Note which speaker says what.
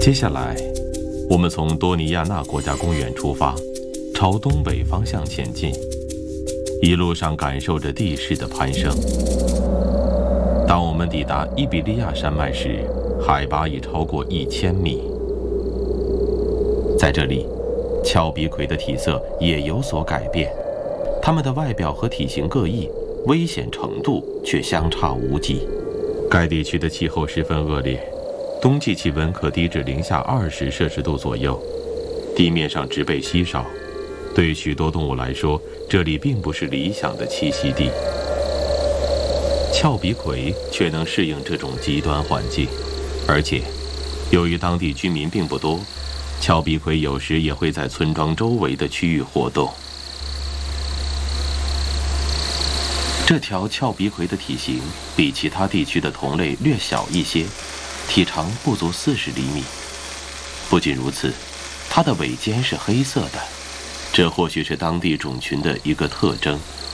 Speaker 1: 接下来，我们从多尼亚纳国家公园出发，朝东北方向前进，一路上感受着地势的攀升。当我们抵达伊比利亚山脉时，海拔已超过1000米。在这里，峭壁葵的体色也有所改变，它们的外表和体型各异，危险程度却相差无几。该地区的气候十分恶劣，冬季气温可低至-20摄氏度左右，地面上植被稀少，对许多动物来说，这里并不是理想的栖息地。峭壁葵却能适应这种极端环境，而且，由于当地居民并不多，峭壁葵有时也会在村庄周围的区域活动。这条峭壁葵的体型比其他地区的同类略小一些，体长不足40厘米。不仅如此，它的尾尖是黑色的，这或许是当地种群的一个特征，